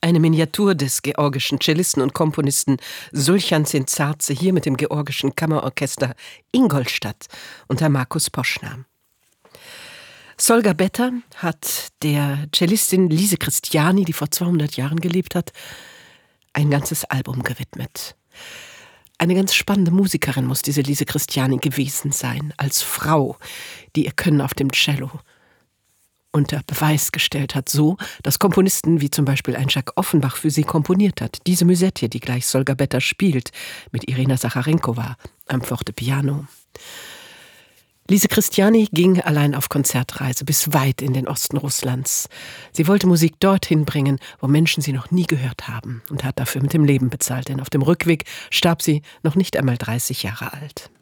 Eine Miniatur des georgischen Cellisten und Komponisten Sulchan Zintzarze hier mit dem georgischen Kammerorchester Ingolstadt unter Markus Poschner. Solga Better hat der Cellistin Lise Christiani, die vor 200 Jahren gelebt hat, ein ganzes Album gewidmet. Eine ganz spannende Musikerin muss diese Lise Christiani gewesen sein, als Frau, die ihr Können auf dem Cello unter Beweis gestellt hat, so, dass Komponisten wie zum Beispiel ein Jacques Offenbach für sie komponiert hat. Diese Musette, die gleich Solga Better spielt, mit Irina Sacharenkowa am Fortepiano. Lise Christiani ging allein auf Konzertreise bis weit in den Osten Russlands. Sie wollte Musik dorthin bringen, wo Menschen sie noch nie gehört haben, und hat dafür mit dem Leben bezahlt, denn auf dem Rückweg starb sie noch nicht einmal 30 Jahre alt.